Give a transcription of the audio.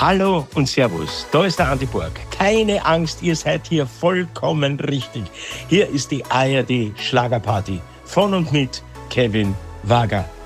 Hallo und Servus, da ist der Andi Borg. Keine Angst, ihr seid hier vollkommen richtig. Hier ist die ARD Schlagerparty von und mit Kevin Wager.